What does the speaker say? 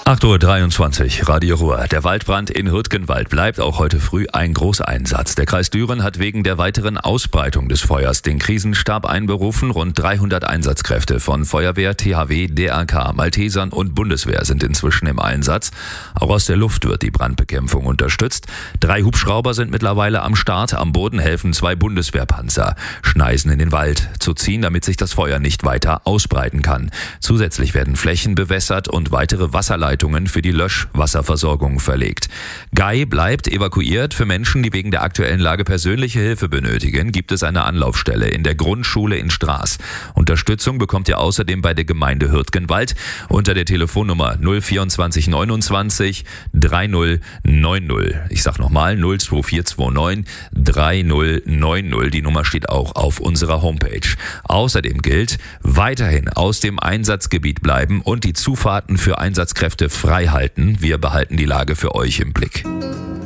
8:23 Uhr, Radio Ruhr. Der Waldbrand in Hürtgenwald bleibt auch heute früh ein Großeinsatz. Der Kreis Düren hat wegen der weiteren Ausbreitung des Feuers den Krisenstab einberufen. Rund 300 Einsatzkräfte von Feuerwehr, THW, DRK, Maltesern und Bundeswehr sind inzwischen im Einsatz. Auch aus der Luft wird die Brandbekämpfung unterstützt. 3 Hubschrauber sind mittlerweile am Start. Am Boden helfen 2 Bundeswehrpanzer, Schneisen in den Wald zu ziehen, damit sich das Feuer nicht weiter ausbreiten kann. Zusätzlich werden Flächen bewässert und weitere Wasserleitungen für die Löschwasserversorgung verlegt. Guy bleibt evakuiert. Für Menschen, die wegen der aktuellen Lage persönliche Hilfe benötigen, gibt es eine Anlaufstelle in der Grundschule in Straß. Unterstützung bekommt ihr außerdem bei der Gemeinde Hürtgenwald unter der Telefonnummer 024 29 3090. Ich sag nochmal 02429 3090. Die Nummer steht auch auf unserer Homepage. Außerdem gilt, weiterhin aus dem Einsatzgebiet bleiben und die Zufahrten für Einsatzkräfte frei halten. Wir behalten die Lage für euch im Blick.